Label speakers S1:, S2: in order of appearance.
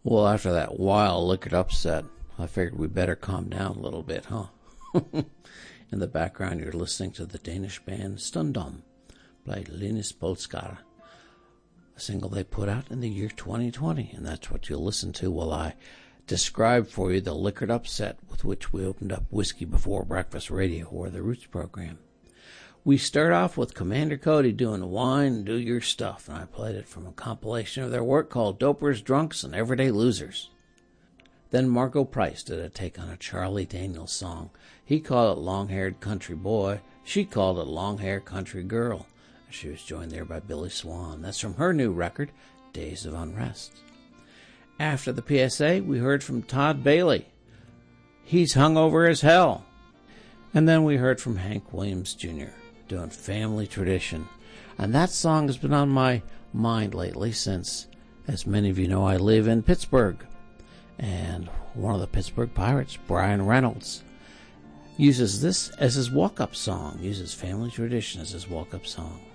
S1: Well, after that wild liquored upset, I figured we better calm down a little bit, huh? In the background, you're listening to the Danish band Stundom, played Linus Polskar, a single they put out in the year 2020, and that's what you'll listen to while I describe for you the liquored upset with which we opened up Whiskey Before Breakfast Radio, or the Roots program. We start off with Commander Cody doing Wine, Do Your Stuff, and I played it from a compilation of their work called Dopers, Drunks, and Everyday Losers. Then Margo Price did a take on a Charlie Daniels song. He called it Long-Haired Country Boy. She called it Long-Haired Country Girl. She was joined there by Billy Swan. That's from her new record, Days of Unrest. After the PSA, we heard from Todd Bailey. He's Hungover as Hell. And then we heard from Hank Williams Jr. doing Family Tradition. And that song has been on my mind lately since, as many of you know, I live in Pittsburgh. And one of the Pittsburgh Pirates, Brian Reynolds, uses this as his walk-up song, uses Family Tradition as his walk-up song.